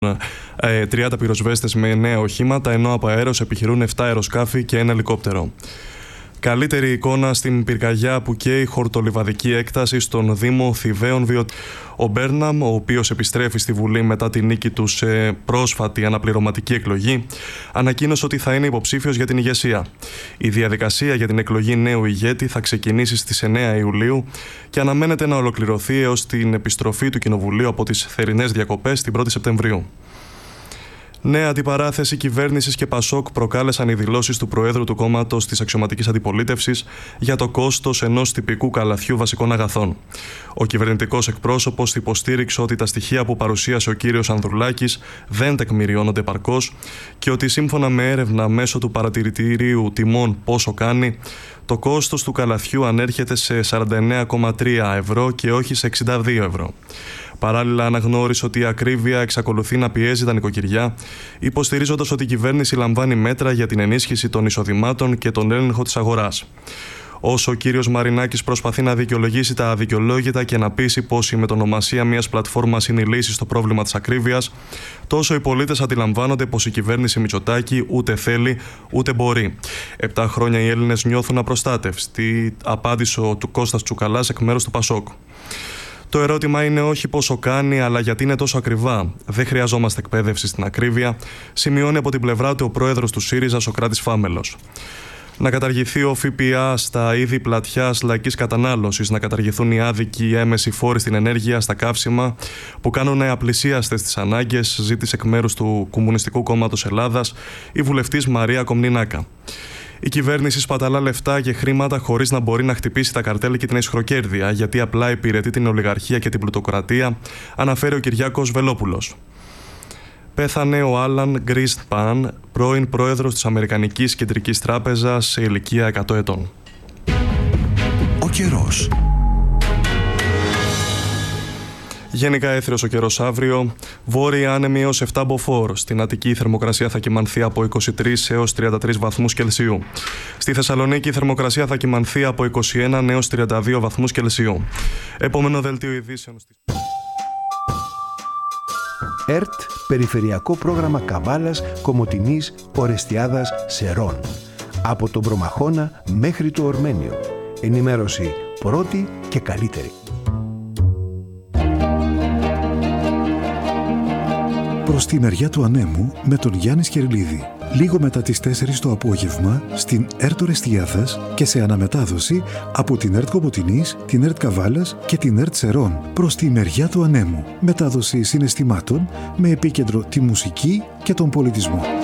30 πυροσβέστες με 9 οχήματα, ενώ από αέρος επιχειρούν 7 αεροσκάφη και ένα ελικόπτερο. Καλύτερη εικόνα στην πυρκαγιά που καίει χορτολιβαδική έκταση στον Δήμο Θηβαίων. Ο Μπέρναμ, ο οποίος επιστρέφει στη Βουλή μετά τη νίκη του σε πρόσφατη αναπληρωματική εκλογή, ανακοίνωσε ότι θα είναι υποψήφιος για την ηγεσία. Η διαδικασία για την εκλογή νέου ηγέτη θα ξεκινήσει στις 9 Ιουλίου και αναμένεται να ολοκληρωθεί έως την επιστροφή του Κοινοβουλίου από τις θερινές διακοπές την 1η Σεπτεμβρίου. Νέα αντιπαράθεση κυβέρνησης και Πασόκ προκάλεσαν οι δηλώσεις του Προέδρου του κόμματος της αξιωματικής αντιπολίτευσης για το κόστος ενός τυπικού καλαθιού βασικών αγαθών. Ο κυβερνητικός εκπρόσωπος υποστήριξε ότι τα στοιχεία που παρουσίασε ο κύριος Ανδρουλάκης δεν τεκμηριώνονται επαρκώς και ότι σύμφωνα με έρευνα μέσω του παρατηρητηρίου τιμών πόσο κάνει, το κόστος του καλαθιού ανέρχεται σε 49,3 ευρώ και όχι σε 62 ευρώ. Παράλληλα, αναγνώρισε ότι η ακρίβεια εξακολουθεί να πιέζει τα νοικοκυριά, υποστηρίζοντας ότι η κυβέρνηση λαμβάνει μέτρα για την ενίσχυση των εισοδημάτων και τον έλεγχο της αγοράς. Όσο ο κύριος Μαρινάκης προσπαθεί να δικαιολογήσει τα αδικαιολόγητα και να πείσει πως η μετονομασία μιας πλατφόρμας είναι η λύση στο πρόβλημα της ακρίβειας, τόσο οι πολίτες αντιλαμβάνονται πως η κυβέρνηση Μητσοτάκη ούτε θέλει ούτε μπορεί. 7 χρόνια οι Έλληνες νιώθουν απροστάτευτοι, απάντησε ο Κώστας Τσουκαλάς εκ μέρους του Πασόκ. Το ερώτημα είναι όχι πόσο κάνει, αλλά γιατί είναι τόσο ακριβά. Δεν χρειαζόμαστε εκπαίδευση στην ακρίβεια, σημειώνει από την πλευρά του ο πρόεδρος του ΣΥΡΙΖΑ, Σωκράτης Φάμελος. Να καταργηθεί ο ΦΠΑ στα είδη πλατιάς λαϊκής κατανάλωσης, να καταργηθούν οι άδικοι έμμεσοι φόροι στην ενέργεια, στα καύσιμα, που κάνουν απλησίαστες τις ανάγκες, ζήτησε εκ μέρους του Κομμουνιστικού Κόμματος Ελλάδας η βουλευτής Μαρία Κομνηνάκα. Η κυβέρνηση σπαταλά λεφτά και χρήματα χωρίς να μπορεί να χτυπήσει τα καρτέλ και την αισχροκέρδεια, γιατί απλά υπηρετεί την ολιγαρχία και την πλουτοκρατία, αναφέρει ο Κυριάκος Βελόπουλος. Πέθανε ο Άλαν Γκρίσπαν, πρώην πρόεδρος της Αμερικανικής Κεντρικής Τράπεζας, σε ηλικία 100 ετών. Ο καιρός. Γενικά έθριος ο καιρός αύριο. Βόρεια άνεμη έως 7 μποφόρ. Στην Αττική η θερμοκρασία θα κυμανθεί από 23 έως 33 βαθμούς Κελσίου. Στη Θεσσαλονίκη η θερμοκρασία θα κυμανθεί από 21 έως 32 βαθμούς Κελσίου. Επόμενο δελτίο ειδήσεων. ΕΡΤ, Περιφερειακό Πρόγραμμα Καβάλας, Κομοτηνής, Ορεστιάδας, Σερών. Από τον Προμαχώνα μέχρι το Ορμένιο. Ενημέρωση πρώτη και καλύτερη. Προς τη μεριά του ανέμου με τον Γιάννη Σκερλίδη. Λίγο μετά τις 4 το απόγευμα στην ΕΡΤ Ορεστιάδας και σε αναμετάδοση από την ΕΡΤ Κομοτηνής, την ΕΡΤ Καβάλας και την ΕΡΤ Σερών. Προς τη μεριά του ανέμου. Μετάδοση συναισθημάτων με επίκεντρο τη μουσική και τον πολιτισμό.